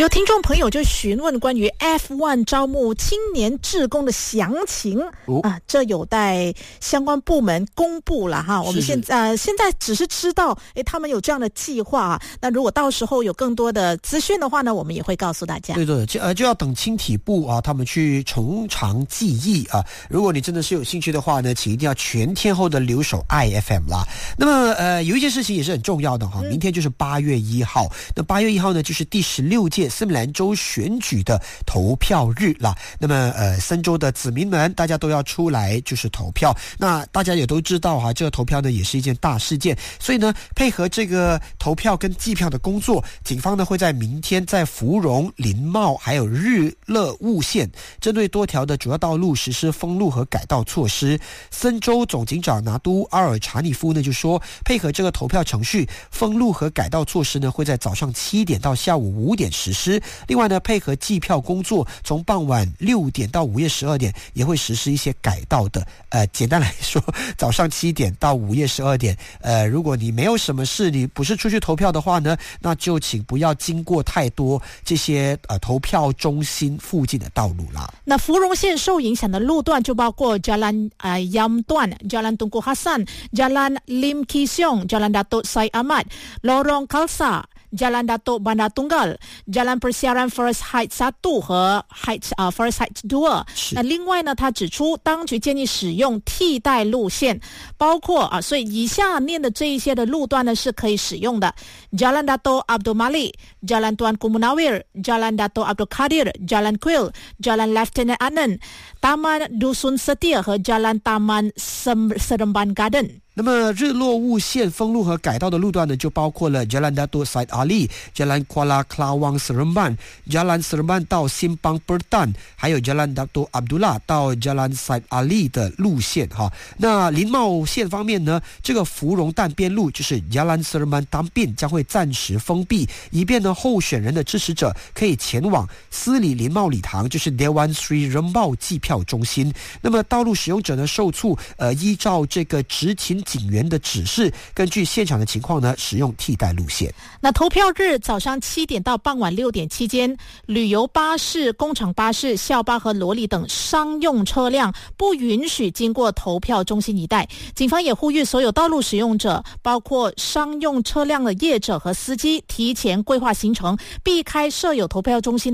有听众朋友就询问关于 F1 招募青年志工的详情这有待相关部门公布了哈。我们现在只是知道他们有这样的计划那如果到时候有更多的资讯的话呢，我们也会告诉大家。 对对，就要等青体部他们去从长计议如果你真的是有兴趣的话呢，请一定要全天候的留守 IFM 啦。那么有一件事情也是很重要的明天就是8月1号。那8月1号呢，就是第16届斯米兰州选举的投票日啦。那么森州的子民们，大家都要出来就是投票。那大家也都知道这个投票呢也是一件大事件，所以呢配合这个投票跟计票的工作，警方呢会在明天在芙蓉、林茂还有日乐雾县针对多条的主要道路实施封路和改道措施。森州总警长拿督阿尔查尼夫呢就说，配合这个投票程序，封路和改道措施呢会在早上7点到下午5点实施。另外呢，配合计票工作，从傍晚6点到午夜12点也会实施一些改道的。简单来说，早上7点到午夜12点，如果你没有什么事，你不是出去投票的话呢，那就请不要经过太多这些投票中心附近的道路啦。 那芙蓉县受影响的路段就包括 Jalan Yamtuan、Jalan Tunku Hasan、Jalan Lim Ki Siong、Jalan Datuk Syed Ahmad、Lorong Khalsa、Jalan Datuk Bandar Tunggal、Jalan Persiaran Forest Heights 1和 Forest Heights 2。那另外呢，他指出，当局建议使用替代路线，包括所以以下念的这一些的路段呢是可以使用的 ：Jalan Datuk Abdul Malik、Jalan Tuanku Munawir、Jalan Datuk Abdul Kadir、Jalan Kuil、Jalan Lieutenant Anan、Taman Dusun Setia 和 Jalan Taman Seremban Garden。 那么日落雾县封路和改道的路段呢，就包括了 Jalan Datuk Syed Ali、Jalan Kuala Kelawang Seremban、Jalan Seremban 到 Simpang Pertan， 还有 Jalan Datuk Abdullah 到 Jalan Syed Ali 的路线那林茂县方面呢，这个芙蓉淡边路就是 Jalan Seremban Tampin 将会暂时封闭，以便呢候选人的支持者可以前往斯里林茂礼堂，就是 Dewan Sri Rembau 计票中心。那么道路使用者呢受促依照这个执勤警员的指示，根据现场的情况呢使用替代路线。 那投票日早上7点到傍晚6点期间，旅游巴士、工厂巴士、校巴和罗里等商用车辆不允许经过投票中心一带。警方也呼吁所有道路使用者，包括商用车辆的业者和司机，提前规划行程，避开设有投票中心